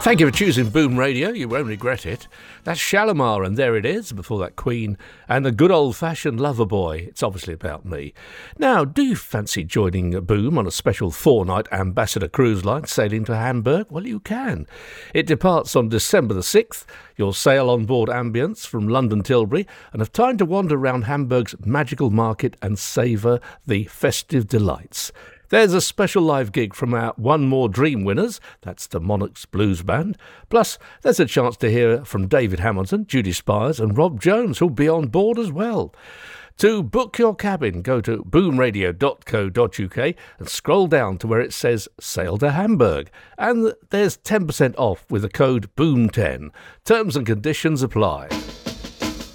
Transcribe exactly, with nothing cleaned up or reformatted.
Thank you for choosing Boom Radio. You won't regret it. That's Shalimar, and there it is. Before that, Queen and the good old-fashioned Loverboy. It's obviously about me. Now, do you fancy joining Boom on a special four-night Ambassador cruise line sailing to Hamburg? Well, you can. It departs on December the sixth. You'll sail on board Ambience from London Tilbury and have time to wander around Hamburg's magical market and savour the festive delights. There's a special live gig from our One More Dream winners, that's the Monarchs Blues Band. Plus, there's a chance to hear from David Hamilton, Judy Spires and Rob Jones, who'll be on board as well. To book your cabin, go to boom radio dot co dot uk and scroll down to where it says Sail to Hamburg. And there's ten percent off with the code boom ten. Terms and conditions apply.